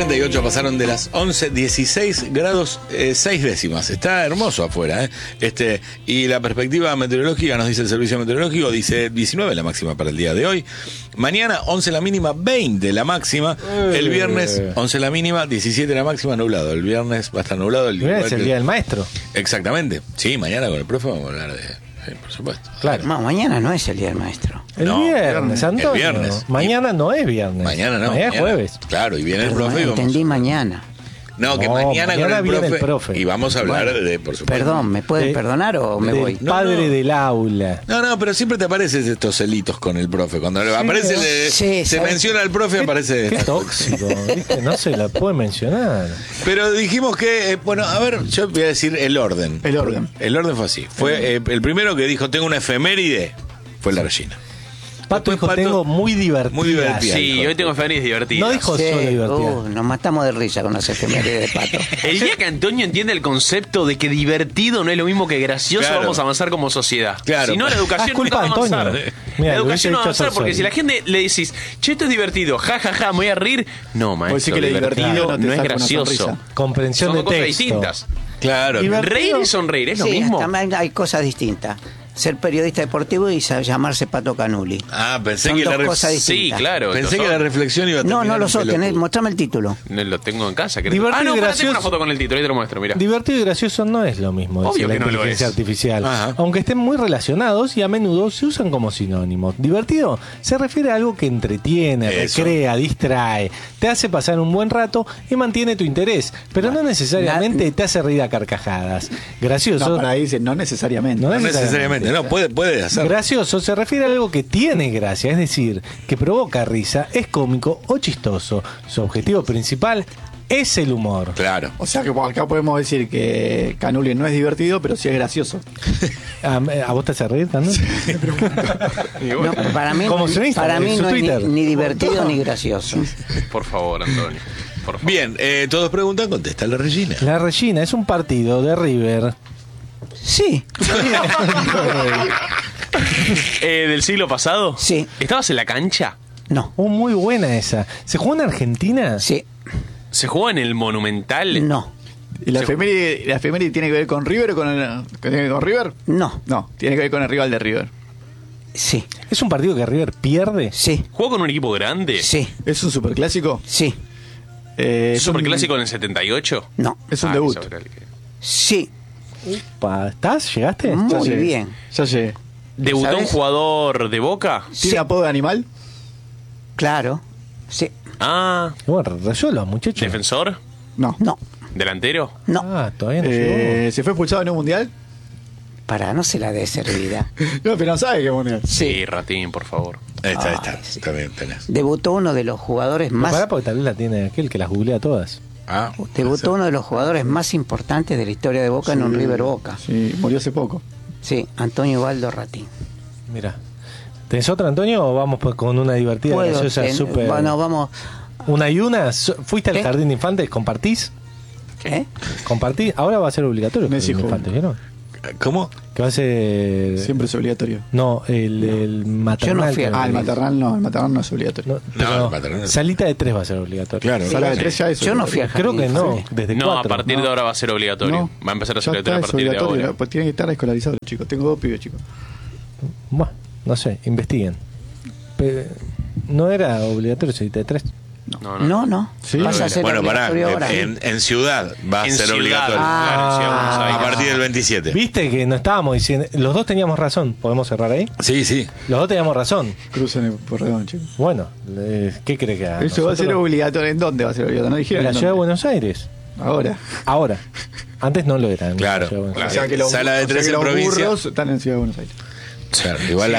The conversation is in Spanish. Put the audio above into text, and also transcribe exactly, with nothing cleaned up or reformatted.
cuarenta y ocho pasaron de las once, dieciséis grados eh, seis décimas. Está hermoso afuera, ¿eh? Este, y la perspectiva meteorológica, nos dice el servicio meteorológico, dice diecinueve la máxima para el día de hoy. Mañana once la mínima, veinte la máxima. El viernes once la mínima, diecisiete la máxima, nublado. El viernes va a estar nublado. El, es el día del maestro. Exactamente. Sí, mañana con el profe vamos a hablar de... Sí, por supuesto. Claro. No, mañana no es el día del maestro. El no, viernes, Antonio. El viernes. Mañana no es viernes. Mañana no. Mañana es jueves. Claro, y viene Perdón, el profe y vamos... entendí mañana. No, que No, mañana, mañana con el viene profe, el profe. y vamos a hablar Bueno, de, por supuesto. Perdón, ¿me pueden De- perdonar o me Del voy? padre No, no. del aula. No, no, pero siempre te aparecen estos celitos con el profe. Cuando aparece, ¿no? le- Sí, se ¿sabes? menciona al profe, aparece. Qué tóxico. ¿Viste? No se la puede mencionar. Pero dijimos que, eh, bueno, a ver, yo voy a decir el orden. El orden. El orden fue así. Fue eh, el primero que dijo, tengo una efeméride, fue la Regina. Pato dijo, Pato, tengo muy divertida. muy divertida. Sí, hoy tengo efemérides divertidas. No dijo Sí, solo divertida. uh, nos matamos de risa con las efemérides de Pato. El día que Antonio entiende el concepto de que divertido no es lo mismo que gracioso, Claro. vamos a avanzar como sociedad. Claro. Si no, la Ah, educación es culpa nunca va a de avanzar. Antonio. Mira, La lo educación no va a hubiese avanzar hecho porque Sasori. si la gente le decís, che, esto es divertido, ja, ja, ja, me voy a reír. No, maestro, decir que lo divertido divertido no, no te es saca una gracioso. sonrisa. Comprensión Son de dos cosas texto. distintas. Claro. Divertido. Reír y sonreír es lo Sí, mismo. también hay cosas distintas. Ser periodista deportivo y sa- llamarse Pato Canuli. Ah, pensé Son que la dos ref- cosas Sí, distintas. claro. Pensé lo que la son. reflexión iba a No, terminar no lo en sos, tenés, pelotudo. mostrame el título. No, lo tengo en casa. ¿querés? Divertido Ah, no, y pará, tengo gracioso. una foto con el título, ahí te lo muestro, mira. Divertido y gracioso no es lo mismo, dice Obvio la que no lo inteligencia es. artificial. Ajá. Aunque estén muy relacionados y a menudo se usan como sinónimos. Divertido se refiere a algo que entretiene, Eso. recrea, distrae, te hace pasar un buen rato y mantiene tu interés, pero no necesariamente te hace reír a carcajadas. Gracioso. No, para ahí dice, no necesariamente. No No necesariamente, no, puede, puede hacer. Gracioso se refiere a algo que tiene gracia, es decir, que provoca risa, es cómico o chistoso. Su objetivo principal es el humor. Claro. O sea que acá podemos decir que Canuli no es divertido, pero sí es gracioso. ¿A, a vos te hace reír también? No, para mí, Como su Instagram, para mí su no es ni, Twitter. ni divertido ni gracioso. Por favor, Antonio. Por favor. Bien, eh, todos preguntan, contesta la Regina. La Regina es un partido de River. Sí, Eh, ¿Del siglo pasado? Sí. ¿Estabas en la cancha? no, Oh, muy buena esa. ¿Se jugó en Argentina? sí, ¿Se jugó en el Monumental? no, ¿Y la Sí. efeméride, la efeméride tiene que ver con River o con, el, ¿tiene que ver con River? no, No, tiene que ver con el rival de River. sí, ¿Es un partido que River pierde? sí, ¿Jugó con un equipo grande? sí, ¿Es un superclásico? sí, Eh, ¿Es es un- superclásico en el setenta y ocho? no, Es un Ah, debut. eso era el que- sí, Pa, ¿Estás? ¿Llegaste? muy Ya llegué. bien. Ya llegué. ¿Debutó ¿Sabes? un jugador de Boca? ¿Tiene Sí. apodo de animal? Claro, sí, Ah, Bueno, rayuelo, muchachos. ¿defensor? No. no, ¿Delantero? no, Ah, todavía no Eh, ¿Se fue expulsado en un mundial? para, no se la dé servida. No, pero no sabe qué mundial. Sí, Ratín, por favor. Ahí está, ahí está. Ay, sí. También tenés. Debutó uno de los jugadores llegó. más Pará porque tal vez la tiene aquel que las googlea todas. Ah, Debutó uno de los jugadores más importantes de la historia de Boca en un River Boca. Sí, murió hace poco. Sí, Antonio Baldo Ratín. Mira. ¿Tenés otra, Antonio, o vamos pues con una divertida, Puedo graciosa, ten- súper... Bueno, vamos. ¿Una y una? So- ¿Fuiste al ¿Qué? jardín de infantes? ¿Compartís? ¿Eh? ¿Compartís? Ahora va a ser obligatorio el Messi jardín de juega. infantes, ¿vieron? ¿cómo? Que va a ser... Siempre es obligatorio. No, el, el maternal. Yo no fui que- al Ah, el Sí. maternal no, el maternal no es obligatorio. No, pero el no, maternal no. salita de tres va a ser obligatorio. Claro. Sala de Sí. tres ya es Yo no fui al Creo jardín. que no, Sí. desde No, a cuatro. partir de ahora va a ser obligatorio. No. Va a empezar a ser Ya obligatorio a está, es partir de obligatorio, ahora. Pues tienen que estar escolarizados los chicos. Tengo dos pibes, chicos. Bueno, no sé, investiguen. Pe- no era obligatorio salita de tres. No, no. No, no. Sí. Vas a ser Bueno, pará, obligatorio ahora. en, en ciudad va a En ser Ciudad, obligatorio. claro, en Ciudad de Buenos A Aires. partir del veintisiete. Viste que no estábamos diciendo. Los dos teníamos razón. ¿Podemos cerrar ahí? Sí, sí. Los dos teníamos razón. Crucen el Porredón, chicos. Bueno, eh, ¿qué crees que haga? Eso va a ser Nosotros- obligatorio. ¿En dónde va a ser obligatorio? No En dijeron. la en ciudad de dónde. Buenos Aires. Ahora. Ahora. Antes no lo era. en la Claro, ciudad de Buenos claro. Aires. O sea que los, Sala de o sea tres que en los provincia. burros están en Ciudad de Buenos Aires. Claro, igual